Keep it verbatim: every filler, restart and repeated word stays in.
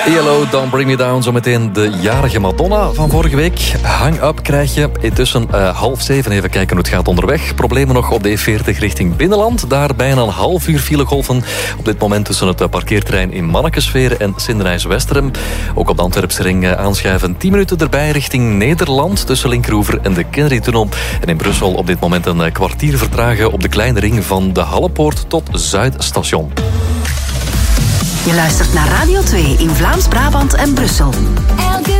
E L O, Don't Bring Me Down. Zometeen de jarige Madonna van vorige week. Hang Up krijg je. Intussen uh, half zeven. Even kijken hoe het gaat onderweg. Problemen nog op de E veertig richting Binnenland. Daar bijna een half uur filegolven. Op dit moment tussen het parkeerterrein in Mannekesveer en Sindenrijs-Westerem. Ook op de Antwerpse ring uh, aanschuiven. tien minuten erbij richting Nederland. Tussen Linkeroever en de Kennedy-tunnel. En in Brussel op dit moment een uh, kwartier vertragen op de kleine ring van de Hallepoort tot Zuidstation. Je luistert naar Radio twee in Vlaams-Brabant en Brussel. Elke